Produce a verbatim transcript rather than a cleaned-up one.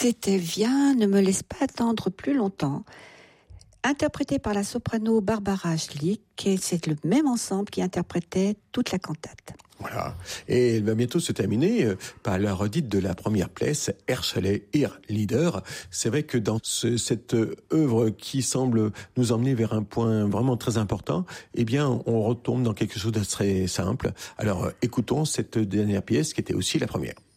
C'était Viens, ne me laisse pas attendre plus longtemps, interprété par la soprano Barbara Schlick, et c'est le même ensemble qui interprétait toute la cantate. Voilà. Et elle va bientôt se terminer euh, par la redite de la première pièce, Herschele, Ir Leader. C'est vrai que dans ce, cette œuvre qui semble nous emmener vers un point vraiment très important, eh bien, on retombe dans quelque chose de très simple. Alors, euh, écoutons cette dernière pièce qui était aussi la première.